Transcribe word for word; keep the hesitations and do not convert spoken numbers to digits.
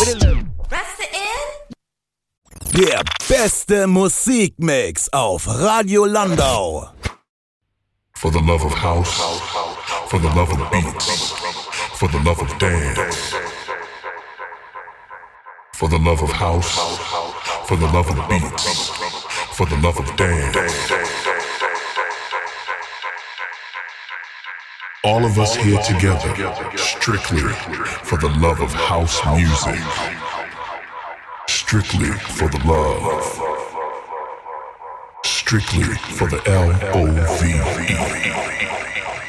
Der beste Musikmix auf Radio Landau. For the love of house, for the love of beats, for the love of dance. For the love of house, for the love of beats, for the love of dance. All of us here together, strictly for the love of house music. Strictly for the love. Strictly for the L O V E.